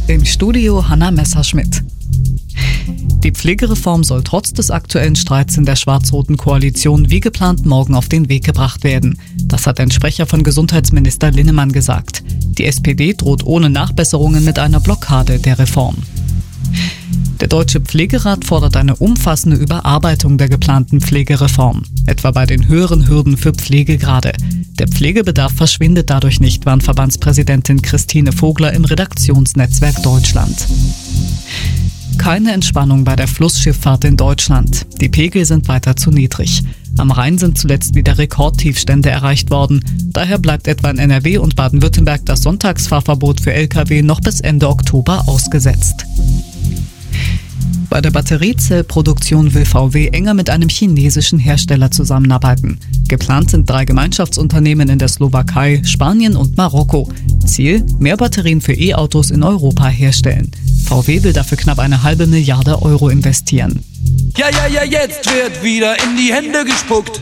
Im Studio Hanna Messerschmidt. Die Pflegereform soll trotz des aktuellen Streits in der schwarz-roten Koalition wie geplant morgen auf den Weg gebracht werden. Das hat ein Sprecher von Gesundheitsminister Linnemann gesagt. Die SPD droht ohne Nachbesserungen mit einer Blockade der Reform. Der Deutsche Pflegerat fordert eine umfassende Überarbeitung der geplanten Pflegereform, etwa bei den höheren Hürden für Pflegegrade. Der Pflegebedarf verschwindet dadurch nicht, warnt Verbandspräsidentin Christine Vogler im Redaktionsnetzwerk Deutschland. Keine Entspannung bei der Flussschifffahrt in Deutschland. Die Pegel sind weiter zu niedrig. Am Rhein sind zuletzt wieder Rekordtiefstände erreicht worden. Daher bleibt etwa in NRW und Baden-Württemberg das Sonntagsfahrverbot für Lkw noch bis Ende Oktober ausgesetzt. Bei der Batteriezellproduktion will VW enger mit einem chinesischen Hersteller zusammenarbeiten. Geplant sind 3 Gemeinschaftsunternehmen in der Slowakei, Spanien und Marokko. Ziel: mehr Batterien für E-Autos in Europa herstellen. VW will dafür knapp 1,5 Milliarde Euro investieren. Ja, jetzt wird wieder in die Hände gespuckt.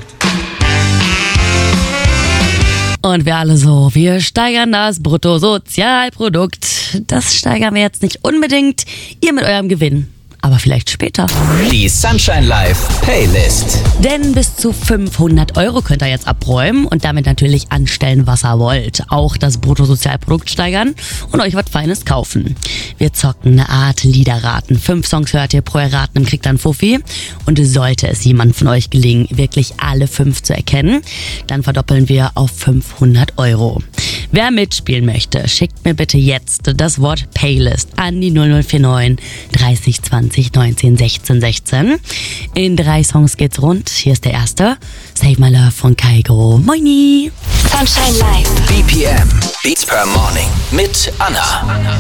Und wir alle so, wir steigern das Bruttosozialprodukt. Das steigern wir jetzt nicht unbedingt. Ihr mit eurem Gewinn. Aber vielleicht später. Die Sunshine Live Playlist. Denn bis zu 500 Euro könnt ihr jetzt abräumen und damit natürlich anstellen, was ihr wollt. Auch das Bruttosozialprodukt steigern und euch was Feines kaufen. Wir zocken eine Art Liederraten. 5 Songs hört ihr pro Erraten und kriegt dann Fuffi. Und sollte es jemand von euch gelingen, wirklich alle 5 zu erkennen, dann verdoppeln wir auf 500 Euro. Wer mitspielen möchte, schickt mir bitte jetzt das Wort Playlist an die 0049 30 20 19 16 16. In 3 Songs geht's rund. Hier ist der erste. Save My Love von Kygo. Moini! Sunshine Live. BPM. Beats per Morning. Mit Anna.